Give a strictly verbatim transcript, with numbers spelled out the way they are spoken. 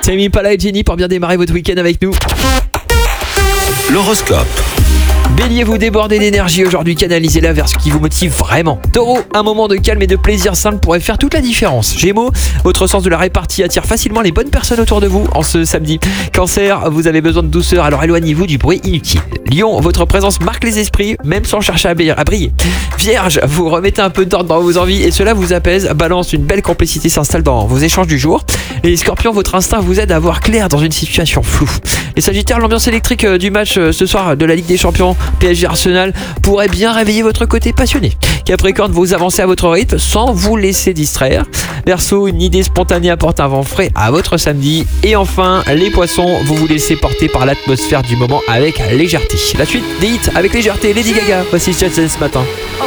Tame Impala et Jenny pour bien démarrer votre week-end avec nous. L'horoscope. Bélier, vous débordez d'énergie aujourd'hui, canalisez-la vers ce qui vous motive vraiment. Taureau, un moment de calme et de plaisir simple pourrait faire toute la différence. Gémeaux, votre sens de la répartie attire facilement les bonnes personnes autour de vous en ce samedi. Cancer, vous avez besoin de douceur, alors éloignez-vous du bruit inutile. Lion, votre présence marque les esprits, même sans chercher à briller. Vierge, vous remettez un peu d'ordre dans vos envies et cela vous apaise. Balance, une belle complicité s'installe dans vos échanges du jour. Les Scorpions, votre instinct vous aide à voir clair dans une situation floue. Les Sagittaires, l'ambiance électrique du match ce soir de la Ligue des Champions P S G Arsenal pourrait bien réveiller votre côté passionné. Capricorne, vous avancez à votre rythme sans vous laisser distraire. Verseau, une idée spontanée apporte un vent frais à votre samedi. Et enfin, les Poissons, vous vous laissez porter par l'atmosphère du moment avec légèreté. La suite des hits avec légèreté, Lady Gaga. Voici ce matin.